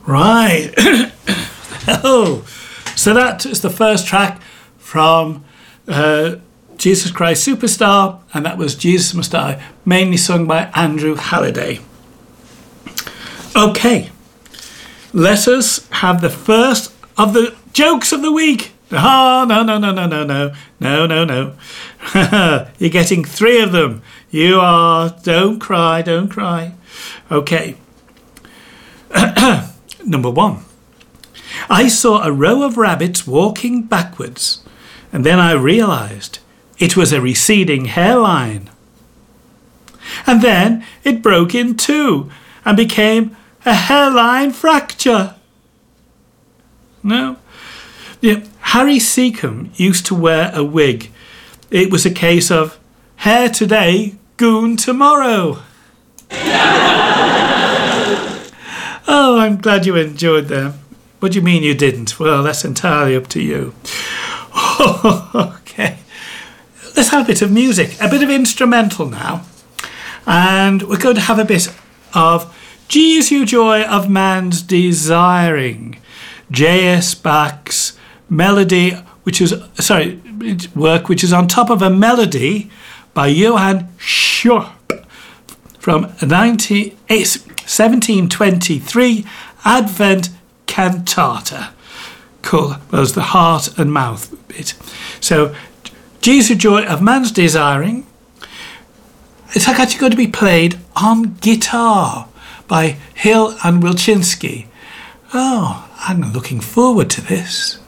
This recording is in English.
Right. Oh, so that is the first track from Jesus Christ Superstar, and that was Jesus Must Die, mainly sung by Andrew Halliday. Okay, let us have the first of the jokes of the week. Oh, no. You're getting 3 of them. You are. Don't cry. Okay. Number 1. I saw a row of rabbits walking backwards, and then I realised it was a receding hairline. And then it broke in 2 and became a hairline fracture. No? Yeah. Harry Seacombe used to wear a wig. It was a case of hair today, goon tomorrow. Oh, I'm glad you enjoyed them. What do you mean you didn't? Well, that's entirely up to you. Okay. Let's have a bit of music, a bit of instrumental now. And we're going to have a bit of Jesu Joy of Man's Desiring. J.S. Bach's melody, work which is on top of a melody by Johann Schorp from 1723 Advent Cantata. Cool. That was the heart and mouth bit. So, Jesu Joy of Man's Desiring. It's actually going to be played on guitar by Hill and Wilczynski. Oh, I'm looking forward to this.